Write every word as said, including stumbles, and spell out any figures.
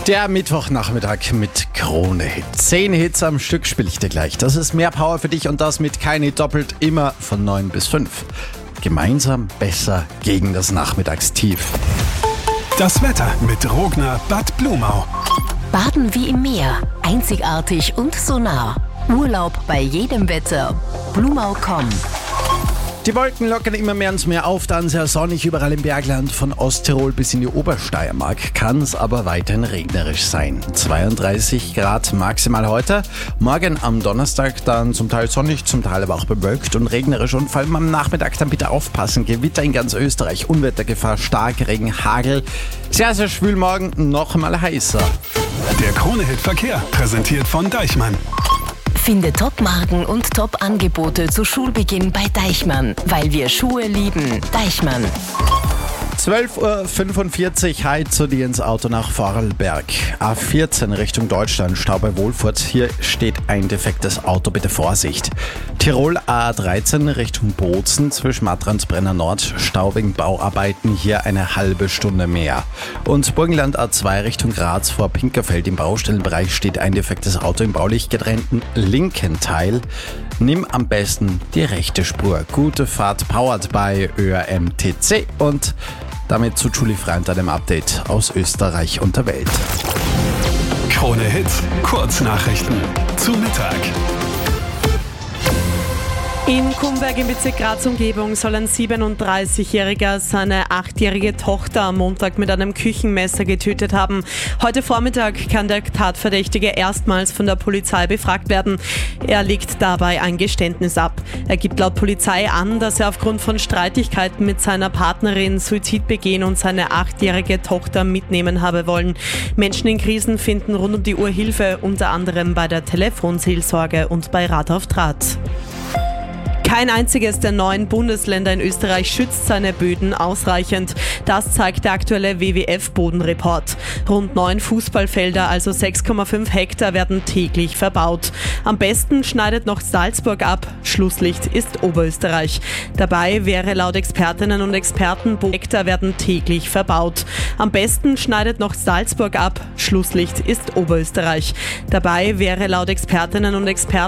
Der Mittwochnachmittag mit Krone-Hit. Zehn Hits am Stück spiele ich dir gleich. Das ist mehr Power für dich und das mit kein Hit doppelt, immer von neun bis fünf. Gemeinsam besser gegen das Nachmittagstief. Das Wetter mit Rogner Bad Blumau. Baden wie im Meer, einzigartig und so nah. Urlaub bei jedem Wetter. Blumau punkt com. Die Wolken lockern immer mehr ins Meer auf, dann sehr sonnig überall im Bergland, von Osttirol bis in die Obersteiermark, kann es aber weiterhin regnerisch sein. zweiunddreißig Grad maximal heute, morgen am Donnerstag dann zum Teil sonnig, zum Teil aber auch bewölkt und regnerisch und vor allem am Nachmittag dann bitte aufpassen, Gewitter in ganz Österreich, Unwettergefahr, Starkregen, Hagel, sehr, sehr schwül morgen, noch mal heißer. Der Krone-Hit Verkehr, präsentiert von Deichmann. Finde Top-Marken und Top-Angebote zu Schulbeginn bei Deichmann, weil wir Schuhe lieben. Deichmann. zwölf Uhr fünfundvierzig, hi zu dir ins Auto nach Vorarlberg. A vierzehn Richtung Deutschland, Stau bei Wohlfurt. Hier steht ein defektes Auto, bitte Vorsicht. Tirol A dreizehn Richtung Bozen, zwischen Matransbrenner Nord, Stau wegen Bauarbeiten, hier eine halbe Stunde mehr. Und Burgenland A zwei Richtung Graz vor Pinkerfeld, im Baustellenbereich steht ein defektes Auto im baulich getrennten linken Teil. Nimm am besten die rechte Spur. Gute Fahrt, powered by Ö R M T C und damit zu Julie Freund, einem Update aus Österreich und der Welt. Krone Hit, Kurznachrichten zu Mittag. In Kumberg im Bezirk Graz-Umgebung soll ein siebenunddreißigjähriger seine achtjährige Tochter am Montag mit einem Küchenmesser getötet haben. Heute Vormittag kann der Tatverdächtige erstmals von der Polizei befragt werden. Er legt dabei ein Geständnis ab. Er gibt laut Polizei an, dass er aufgrund von Streitigkeiten mit seiner Partnerin Suizid begehen und seine achtjährige Tochter mitnehmen habe wollen. Menschen in Krisen finden rund um die Uhr Hilfe, unter anderem bei der Telefonseelsorge und bei Rat auf Draht. Kein einziges der neun Bundesländer in Österreich schützt seine Böden ausreichend. Das zeigt der aktuelle W W F-Bodenreport. Rund neun Fußballfelder, also sechs Komma fünf Hektar, werden täglich verbaut. Am besten schneidet noch Salzburg ab. Schlusslicht ist Oberösterreich. Dabei wäre laut Expertinnen und Experten, Hektar werden täglich verbaut. Am besten schneidet noch Salzburg ab. Schlusslicht ist Oberösterreich. Dabei wäre laut Expertinnen und Experten